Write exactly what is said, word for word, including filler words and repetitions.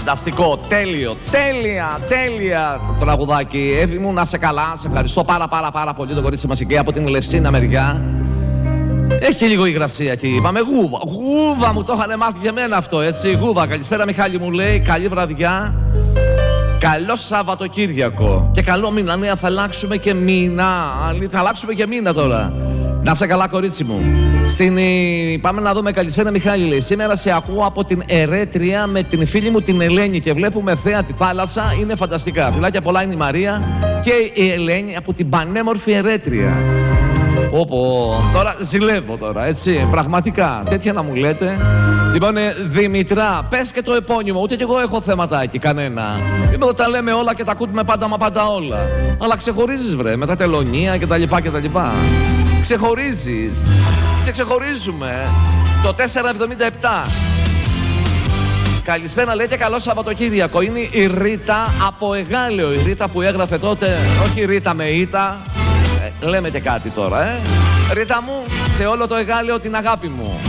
Φανταστικό, τέλειο, τέλεια, τέλεια το τραγουδάκι. Εύη μου, να σε καλά, σε ευχαριστώ πάρα πάρα πάρα πολύ το κορίτσι μας εκεί από την Λευσίνα μεριά. Έχει λίγο υγρασία εκεί, είπαμε γούβα, γούβα μου το είχαν μάθει και εμένα αυτό, έτσι, γούβα. Καλησπέρα Μιχάλη μου λέει, καλή βραδιά. Καλό Σαββατοκύριακο και καλό μήνα, ναι, θα αλλάξουμε και μήνα, θα αλλάξουμε και μήνα τώρα. Να σε καλά κορίτσι μου. Στην... Πάμε να δούμε, καλησπέρα Μιχάλη λέει. Σήμερα σε ακούω από την Ερέτρια με την φίλη μου την Ελένη και βλέπουμε θέα τη θάλασσα, είναι φανταστικά. Φιλάκια πολλά είναι η Μαρία και η Ελένη από την πανέμορφη Ερέτρια. Όπω, τώρα ζηλεύω τώρα, έτσι, πραγματικά, τέτοια να μου λέτε. Λοιπόν, Δημητρά, πες και το επώνυμο, ούτε κι εγώ έχω θεματάκι, κανένα. Λοιπόν, τα λέμε όλα και τα ακούμε πάντα μα πάντα όλα. Αλλά ξεχωρίζεις βρε, με τα τελωνία και τα λοιπά και τα λοιπά. Ξεχωρίζεις, σε ξεχωρίζουμε. Το τετρακόσια εβδομήντα επτά. Καλησπέρα λέει και καλό Σαββατοκύριακο. Είναι η Ρίτα από Εγάλεο, η Ρίτα που έγραφε τότε, όχι Ρίτα με Ήτα. Λέμε και κάτι τώρα, ε. Ρίτα μου, σε όλο το Εγάλεο την αγάπη μου.